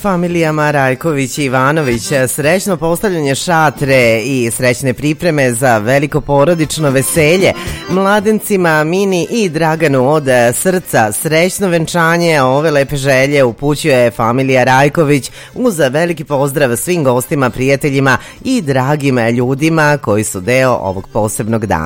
Familijama Rajković i Ivanović, srećno postavljanje šatre i srećne pripreme za veliko porodično veselje. Mladencima Mini i Draganu od srca srećno venčanje, ove lepe želje upućuje familija Rajković uz veliki pozdrav svim gostima, prijateljima i dragim ljudima koji su deo ovog posebnog dana.